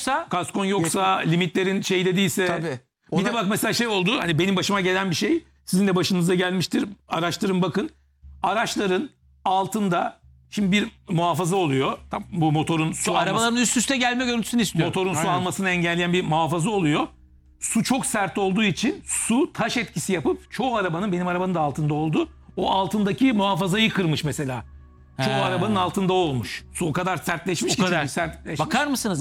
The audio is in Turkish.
yoksa Kaskon yoksa, limitlerin şeyde değilse. Tabii. Bir de bak mesela şey oldu. Hani benim başıma gelen bir şey. Sizin de başınıza gelmiştir. Araştırın bakın. Araçların altında şimdi bir muhafaza oluyor. Tam bu motorun su arabaların üst üste gelme görüntüsünü istiyorum. motorun su almasını engelleyen bir muhafaza oluyor. Su çok sert olduğu için su taş etkisi yapıp çoğu arabanın, benim arabanın da altında oldu. O altındaki muhafazayı kırmış mesela. Çoğu arabanın altında o olmuş. Su o kadar sertleşmiş O ki. kadar. Çünkü sertleşmiş. Bakar mısınız?